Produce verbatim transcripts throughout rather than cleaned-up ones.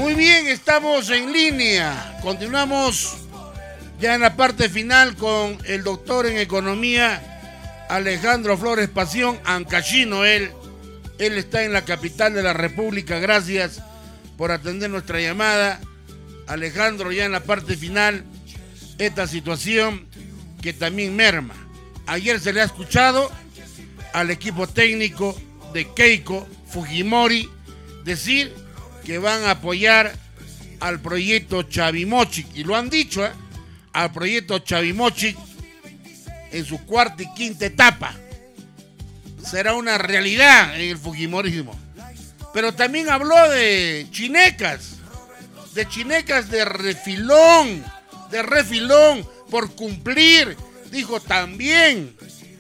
Muy bien, estamos en línea. Continuamos ya en la parte final con el doctor en economía Alejandro Flores Pasión, ancashino él. Él está en la capital de la República. Gracias por atender nuestra llamada. Alejandro, ya en la parte final, esta situación que también merma. Ayer se le ha escuchado al equipo técnico de Keiko Fujimori decir que van a apoyar al proyecto Chavimochic, y lo han dicho, ¿eh? al proyecto Chavimochic en su cuarta y quinta etapa. Será una realidad en el fujimorismo. Pero también habló de chinecas, de chinecas de refilón, de refilón por cumplir. Dijo también,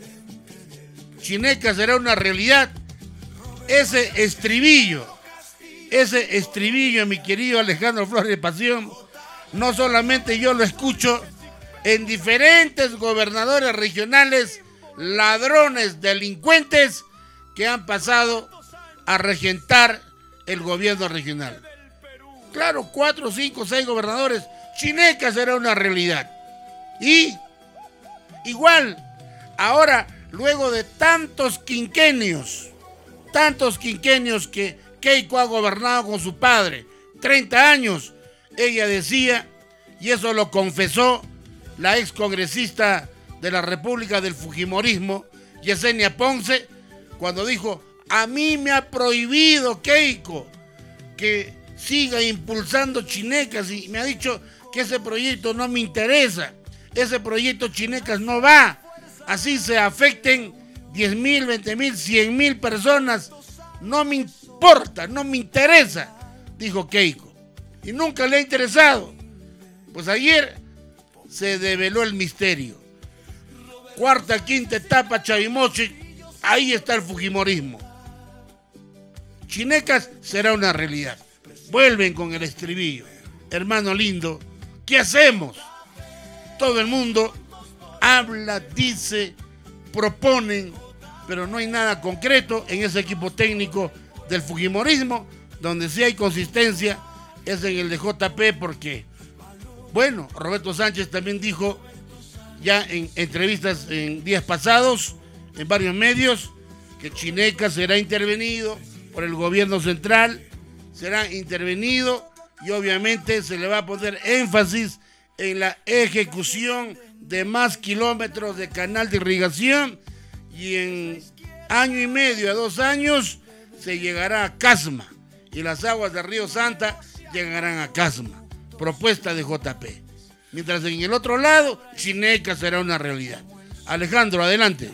chinecas será una realidad. Ese estribillo, ese estribillo, mi querido Alejandro Flores de Pasión, no solamente yo lo escucho en diferentes gobernadores regionales, ladrones, delincuentes que han pasado a regentar el gobierno regional. Claro, cuatro, cinco, seis gobernadores, chinecas será una realidad. Y igual, ahora, luego de tantos quinquenios, tantos quinquenios que Keiko ha gobernado con su padre, treinta años, ella decía, y eso lo confesó la ex congresista de la República del Fujimorismo, Yesenia Ponce, cuando dijo, a mí me ha prohibido Keiko que siga impulsando chinecas, y me ha dicho que ese proyecto no me interesa, ese proyecto chinecas no va, así se afecten diez mil, veinte mil, cien mil personas, no me importa, no me interesa, dijo Keiko, y nunca le ha interesado. Pues ayer se develó el misterio. Cuarta, quinta etapa, Chavimochic, ahí está el fujimorismo. Chinecas será una realidad. Vuelven con el estribillo. Hermano lindo, ¿qué hacemos? Todo el mundo habla, dice, proponen, pero no hay nada concreto en ese equipo técnico del fujimorismo. Donde sí hay consistencia es en el de J P, porque, bueno, Roberto Sánchez también dijo ya en entrevistas en días pasados, en varios medios, que Chinecas será intervenido por el gobierno central, será intervenido y obviamente se le va a poner énfasis en la ejecución de más kilómetros de canal de irrigación, y en año y medio a dos años se llegará a Casma y las aguas del río Santa llegarán a Casma. Propuesta de J P. Mientras en el otro lado, Chinecas será una realidad. Alejandro, adelante.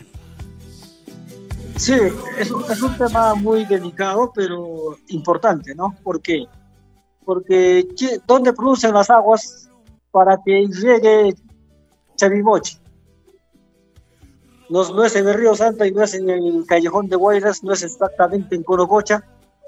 Sí, es un, es un tema muy delicado, pero importante, ¿no? ¿Por qué? Porque ¿dónde producen las aguas para que llegue Chavimochic? No, no es en el río Santa y no es en el Callejón de Guayras, no es exactamente en Corococha.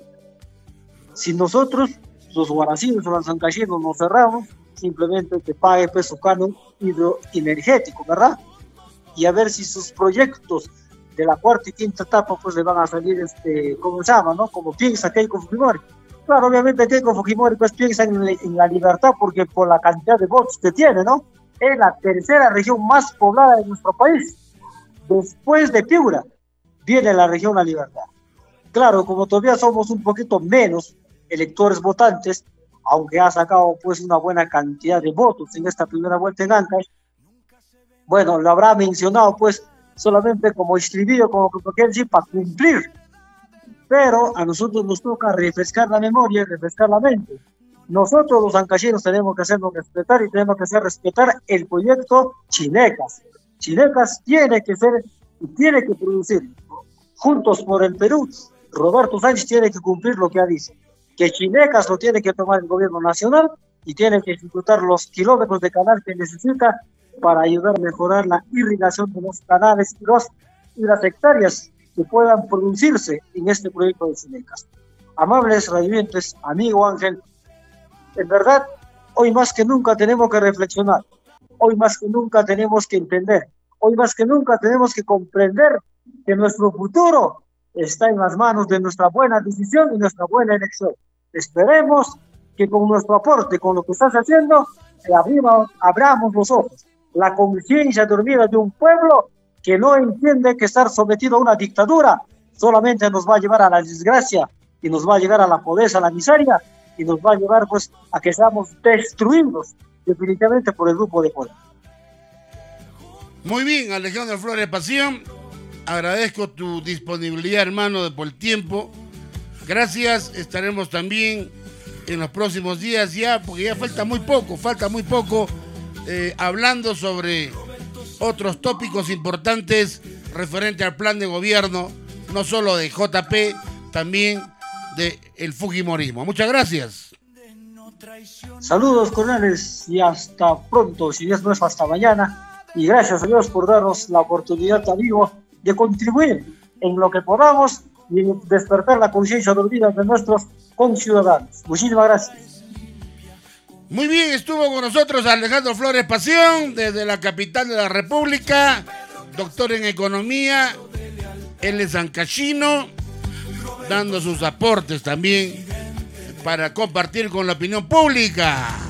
Si nosotros, los guaracinos o los ancashinos, nos cerramos, simplemente que pague pues, su canon hidroenergético, ¿verdad? Y a ver si sus proyectos de la cuarta y quinta etapa pues le van a salir, este, ¿cómo se llama, no? Como piensa Keiko Fujimori. Claro, obviamente Keiko Fujimori pues piensa en, en la libertad, porque por la cantidad de votos que tiene, ¿no? Es la tercera región más poblada de nuestro país. Después de Piura, viene la región La Libertad. Claro, como todavía somos un poquito menos electores votantes, aunque ha sacado pues una buena cantidad de votos en esta primera vuelta en Ancash, bueno, lo habrá mencionado pues solamente como estribillo, como que decir, para cumplir. Pero a nosotros nos toca refrescar la memoria, refrescar la mente. Nosotros los ancashinos tenemos que hacernos respetar y tenemos que hacer respetar el proyecto Chinecas. Chinecas tiene que ser y tiene que producir. Juntos por el Perú, Roberto Sánchez tiene que cumplir lo que ha dicho, que Chinecas lo tiene que tomar el gobierno nacional y tiene que ejecutar los kilómetros de canal que necesita para ayudar a mejorar la irrigación de los canales y, los, y las hectáreas que puedan producirse en este proyecto de Chinecas. Amables radioyentes, amigo Ángel, en verdad, hoy más que nunca tenemos que reflexionar. Hoy más que nunca tenemos que entender, hoy más que nunca tenemos que comprender que nuestro futuro está en las manos de nuestra buena decisión y nuestra buena elección. Esperemos que con nuestro aporte, con lo que estás haciendo, eh, abrimos, abramos los ojos. La conciencia dormida de un pueblo que no entiende que estar sometido a una dictadura solamente nos va a llevar a la desgracia y nos va a llevar a la pobreza, a la miseria y nos va a llevar pues a que seamos destruidos definitivamente por el grupo de poder. Muy bien, Alejandro Flores Pasión, agradezco tu disponibilidad, hermano, de por el tiempo. Gracias, estaremos también en los próximos días ya, porque ya falta muy poco, falta muy poco, eh, hablando sobre otros tópicos importantes referente al plan de gobierno, no solo de J P, también del fujimorismo. Muchas gracias. Saludos, coroneles, y hasta pronto, si Dios no es hasta mañana. Y gracias a Dios por darnos la oportunidad, amigo, de contribuir en lo que podamos y despertar la conciencia dormida de nuestros conciudadanos. Muchísimas gracias. Muy bien, estuvo con nosotros Alejandro Flores Pasión, desde la capital de la República, doctor en economía, él es ancashino, dando sus aportes también para compartir con la opinión pública.